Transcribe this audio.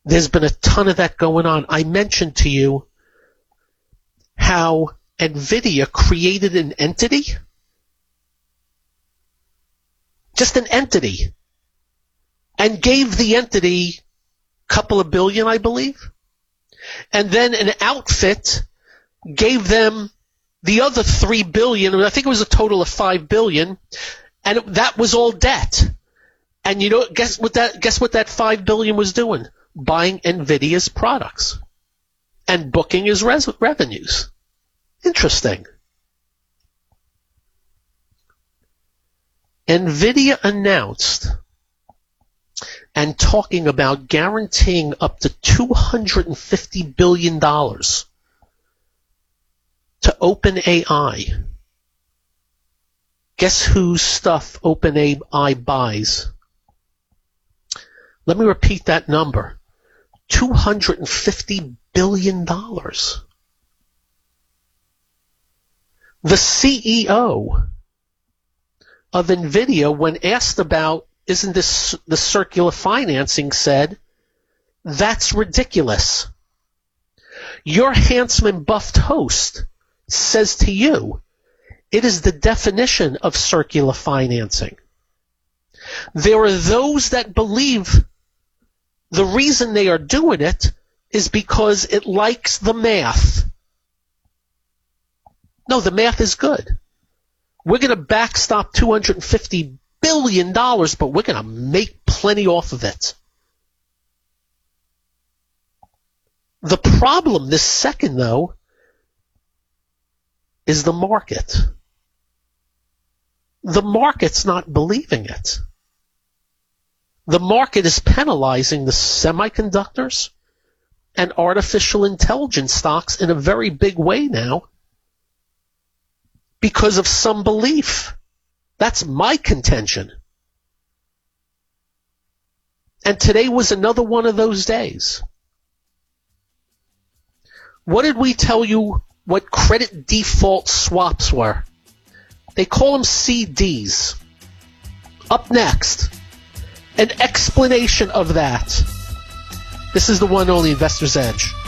There's been a ton of that going on. I mentioned to you how NVIDIA created an entity, just an entity, and gave the entity a couple of billion, I believe, and then an outfit gave them the other $3 billion, I think it was a total of $5 billion, and that was all debt. And you know, guess what that $5 billion was doing? Buying NVIDIA's products and booking his revenues. Interesting. NVIDIA announced and talking about guaranteeing up to $250 billion to OpenAI. Guess whose stuff OpenAI buys? Let me repeat that number. $250 billion. The CEO of NVIDIA, when asked about, isn't this the circular financing, said, that's ridiculous. Your handsome and buffed host says to you, it is the definition of circular financing. There are those that believe the reason they are doing it is because it likes the math. No, the math is good. We're going to backstop $250 billion, but we're going to make plenty off of it. The problem this second, though, is the market. The market's not believing it. The market is penalizing the semiconductors and artificial intelligence stocks in a very big way now because of some belief. That's my contention. And today was another one of those days. What did we tell you what credit default swaps were? They call them CDs. Up next, an explanation of that. This is the one only Investor's Edge.